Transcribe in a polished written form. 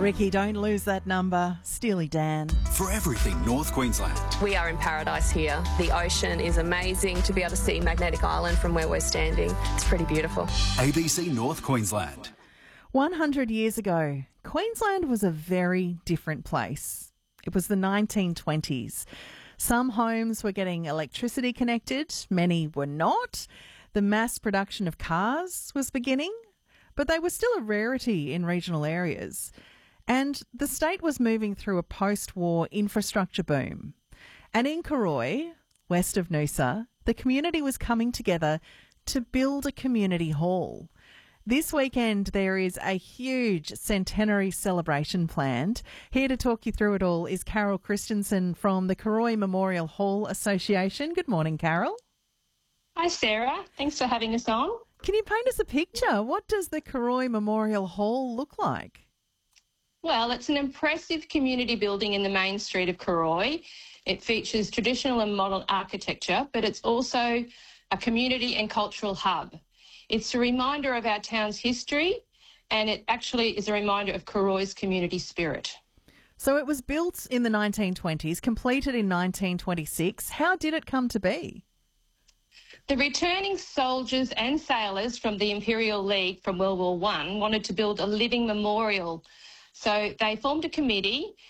Ricky, don't lose that number. Steely Dan. For everything North Queensland. We are in paradise here. The ocean is amazing. To be able to see Magnetic Island from where we're standing, it's pretty beautiful. ABC North Queensland. 100 years ago, Queensland was a very different place. It was the 1920s. Some homes were getting electricity connected, many were not. The mass production of cars was beginning, but they were still a rarity in regional areas. And the state was moving through a post-war infrastructure boom. And in Cooroy, west of Noosa, the community was coming together to build a community hall. This weekend, there is a huge centenary celebration planned. Here to talk you through it all is Carol Christensen from the Cooroy Memorial Hall Association. Good morning, Carol. Hi, Sarah. Thanks for having us on. Can you paint us a picture? What does the Cooroy Memorial Hall look like? Well, it's an impressive community building in the main street of Cooroy. It features traditional and modern architecture, but it's also a community and cultural hub. It's a reminder of our town's history, and it actually is a reminder of Cooroy's community spirit. So it was built in the 1920s, completed in 1926. How did it come to be? The returning soldiers and sailors from the Imperial League from World War I wanted to build a living memorial. So they formed a committee